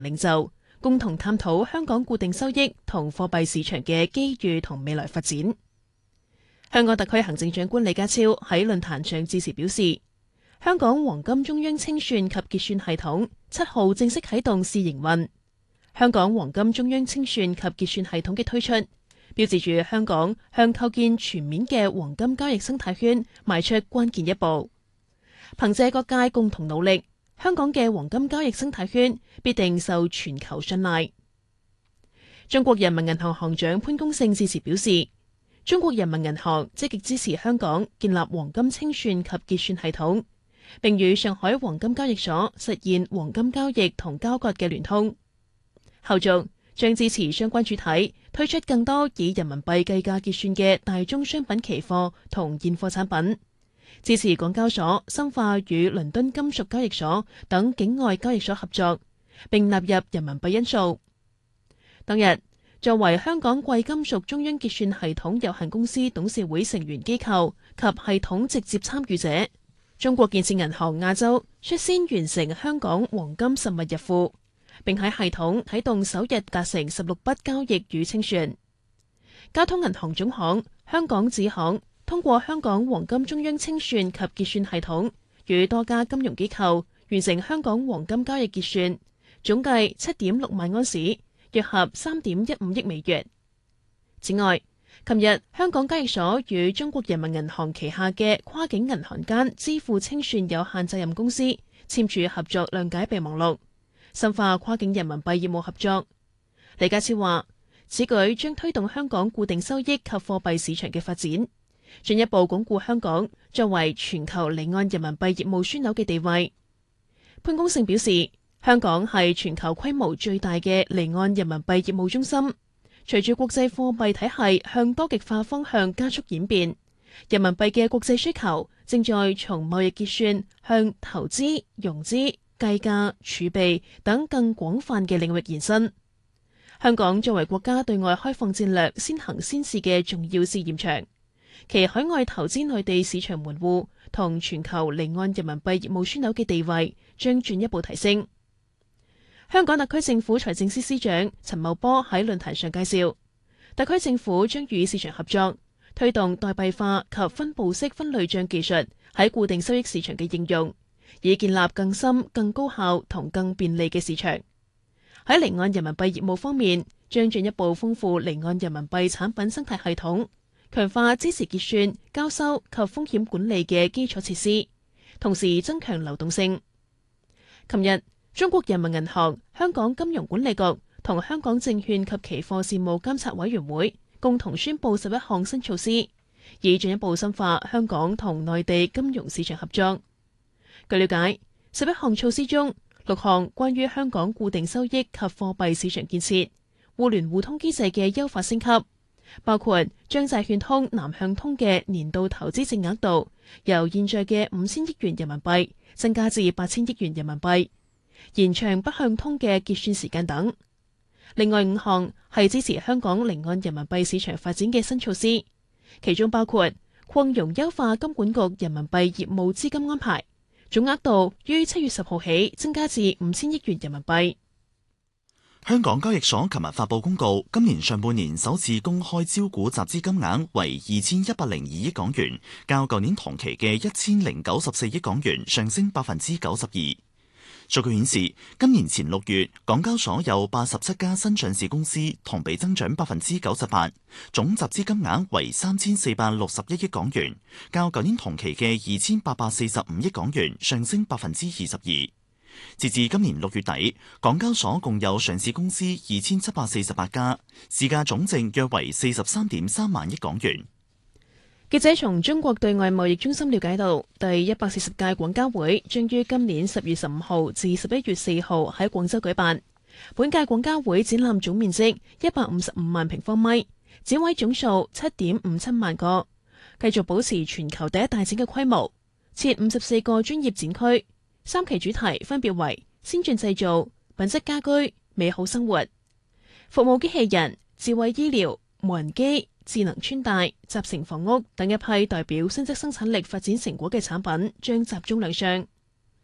領袖，共同探討香港固定收益同貨幣市場嘅機遇同未來發展。香港特區行政長官李家超喺論壇上致辭表示，香港黃金中央清算及結算系統7號正式啟動試營運。香港黃金中央清算及結算系統嘅推出，標誌住香港向構建全面嘅黃金交易生態圈邁出關鍵一步。憑借各界共同努力，香港嘅黃金交易生態圈必定受全球信賴。中國人民銀行行長潘功勝致辭表示，中國人民銀行積極支持香港建立黃金清算及結算系統，並與上海黃金交易所實現黃金交易同交割嘅聯通。後續將支持相關主體推出更多以人民幣計價結算嘅大宗商品期貨同現貨產品，支持港交所深化與倫敦金屬交易所等境外交易所合作，並納入人民幣因素。當日，作為香港貴金屬中央結算系統有限公司董事會成員機構及系統直接參與者，中國建設銀行亞洲率先完成香港黃金實物入庫，並喺系統啟動首日達成16筆交易與清算。交通銀行總行、香港子行通過香港黃金中央清算及結算系統，與多家金融機構完成香港黃金交易結算，總計7.6萬安士，約合3.15億美元。此外，琴日香港交易所與中國人民銀行旗下嘅跨境銀行間支付清算有限責任公司簽署合作諒解備忘錄，深化跨境人民幣業務合作。李家超話，此舉將推動香港固定收益及貨幣市場嘅發展，進一步鞏固香港作為全球離岸人民幣業務樞紐嘅地位。潘功勝表示，香港係全球規模最大嘅離岸人民幣業務中心。隨住國際貨幣體系向多極化方向加速演變，人民幣嘅國際需求正在從貿易結算向投資、融資、計價、儲備等更廣泛嘅領域延伸。香港作為國家對外開放戰略先行先試嘅重要試驗場，其海外投資內地市場門戶同全球離岸人民幣業務樞紐嘅地位將進一步提升。香港特區政府財政司司長陳茂波喺論壇上介紹，特區政府將與市場合作，推動代幣化及分布式分類賬技術喺固定收益市場嘅應用，以建立更深、更高效同更便利嘅市場。喺離岸人民幣業務方面，將進一步豐富離岸人民幣產品生態系統，強化支持結算、交收及風險管理嘅基礎設施，同時增強流動性。琴日，中國人民銀行、香港金融管理局同香港證券及期貨事務監察委員會共同宣布11項新措施，以進一步深化香港同內地金融市場合作。據了解，11項措施中，6項關於香港固定收益及貨幣市場建設、互聯互通機制嘅優化升級，包括將債券通南向通嘅年度投資淨額度由現在嘅5000億元人民幣增加至8000億元人民幣，延長北向通嘅結算時間等。另外5項係支持香港離岸人民幣市場發展嘅新措施，其中包括擴容優化金管局人民幣業務資金安排，總額度於7月10號起增加至5000億元人民幣。 香港交易所琴日發布公告，今年上半年首次公開招股集資金額為2102億港元，較舊年同期嘅1094億港元上升92%。數據顯示，今年前6月，港交所有87家新上市公司，同比增長98%，總集資金額為3461億港元，較舊年同期嘅2845億港元上升22%。截至今年6月底，港交所共有上市公司2748家，市價總值約為43.3萬億港元。 記者從中國對外貿易中心了解到，第140屆廣交會將於今年10月15號至11月4號喺廣州舉辦。本屆廣交會展覽總面積155萬平方米，展位總數7.57萬個，繼續保持全球第一大展嘅規模，設54個專業展區，3期主題分別為先進製造、品質家居、美好生活、服務機器人、智慧醫療、無人機、智能穿戴、集成房屋等一批代表新質生產力發展成果嘅產品將集中亮相。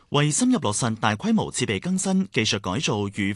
為深入落實大規模設備更新、技術改造與